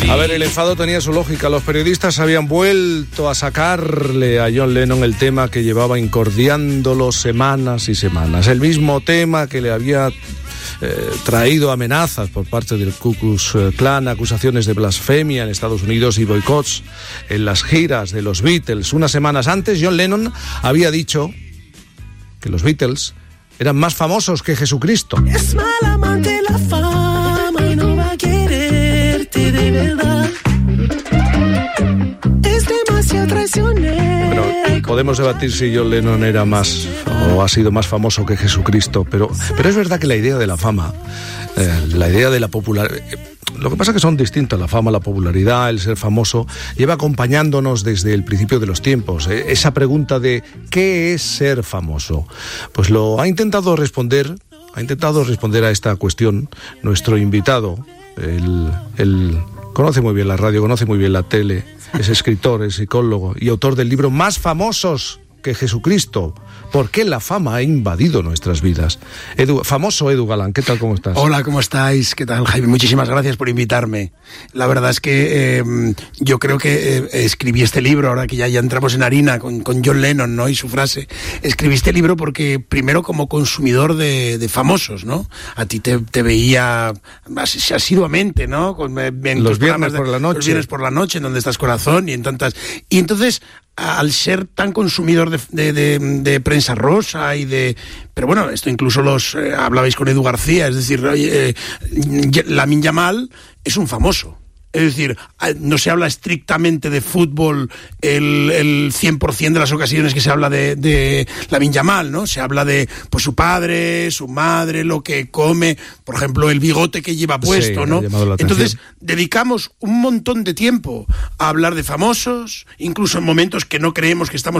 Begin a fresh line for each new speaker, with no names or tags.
A ver, el enfado tenía su lógica. Los periodistas habían vuelto a sacarle a John Lennon el tema que llevaba incordiándolo semanas y semanas. El mismo tema que le había traído amenazas por parte del Ku Klux Klan, acusaciones de blasfemia en Estados Unidos y boicots en las giras de los Beatles. Unas semanas antes, John Lennon había dicho que los Beatles eran más famosos que Jesucristo.
Es mal amante la fama y no va a quererte de verdad. Es demasiado traicionero.
Bueno, podemos debatir si John Lennon era más o ha sido más famoso que Jesucristo, pero es verdad que la idea de la fama, la idea de la popularidad, lo que pasa es que son distintas, la fama, la popularidad, el ser famoso, lleva acompañándonos desde el principio de los tiempos. Esa pregunta de ¿qué es ser famoso? Pues lo ha intentado responder a esta cuestión nuestro invitado. Él conoce muy bien la radio, conoce muy bien la tele, es escritor, es psicólogo y autor del libro Más famosos que Jesucristo. ¿Por qué la fama ha invadido nuestras vidas? Famoso Edu Galán, ¿qué tal, cómo estás?
Hola, ¿cómo estáis? ¿Qué tal, Jaime? Muchísimas gracias por invitarme. La verdad es que yo creo que escribí este libro, ahora que ya entramos en harina con John Lennon, ¿no? Y su frase. Escribí este libro porque, primero, como consumidor de famosos, ¿no? A ti te veía asiduamente, ¿no?
Los viernes por la noche.
Los viernes por la noche, en Donde Estás Corazón, y en tantas... Y entonces, al ser tan consumidor de prensa rosa pero bueno, esto incluso hablabais con Edu García, es decir, Lamine Yamal es un famoso. Es decir, no se habla estrictamente de fútbol el 100% de las ocasiones que se habla de Lamine Yamal, ¿no? Se habla de pues su padre, su madre, lo que come, por ejemplo, el bigote que lleva puesto, sí, ¿no? Entonces, dedicamos un montón de tiempo a hablar de famosos, incluso en momentos que no creemos que estamos